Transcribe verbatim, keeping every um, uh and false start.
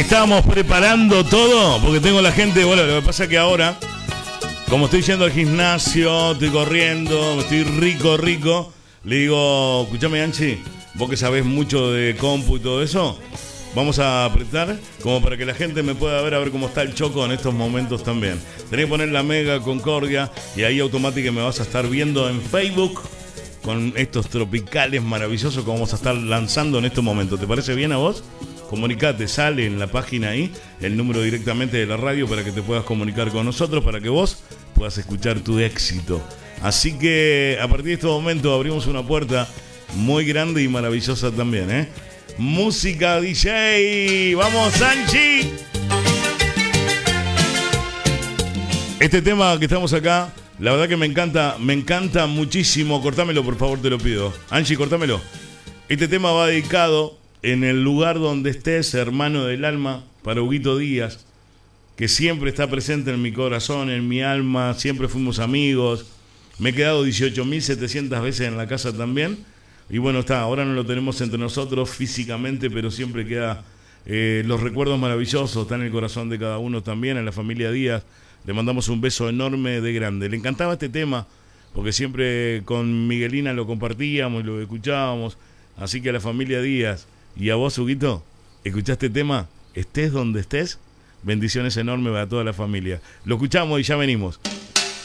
Estamos preparando todo, porque tengo la gente, bueno, lo que pasa es que ahora, como estoy yendo al gimnasio, estoy corriendo, estoy rico, rico, le digo, escuchame Anchi, vos que sabés mucho de compu y todo eso, vamos a apretar como para que la gente me pueda ver, a ver cómo está el Choco en estos momentos también. Tenés que poner la Mega Concordia y ahí automáticamente me vas a estar viendo en Facebook con estos tropicales maravillosos que vamos a estar lanzando en estos momentos. ¿Te parece bien a vos? Comunicate, sale en la página ahí el número directamente de la radio para que te puedas comunicar con nosotros, para que vos puedas escuchar tu éxito. Así que a partir de este momento abrimos una puerta muy grande y maravillosa también, ¿eh? Música D J. ¡Vamos, Sanchi! Este tema que estamos acá, la verdad que me encanta, me encanta muchísimo. Cortámelo, por favor, te lo pido. Anchi, cortámelo. Este tema va dedicado en el lugar donde estés, hermano del alma, para Huguito Díaz, que siempre está presente en mi corazón, en mi alma, siempre fuimos amigos. Me he quedado dieciocho mil setecientas veces en la casa también. Y bueno, está, ahora no lo tenemos entre nosotros físicamente, pero siempre queda eh, los recuerdos maravillosos, está en el corazón de cada uno también, a la familia Díaz. Le mandamos un beso enorme de grande. Le encantaba este tema, porque siempre con Miguelina lo compartíamos y lo escuchábamos. Así que a la familia Díaz y a vos, Huguito, ¿escuchaste este tema? Estés donde estés, bendiciones enormes para toda la familia. Lo escuchamos y ya venimos.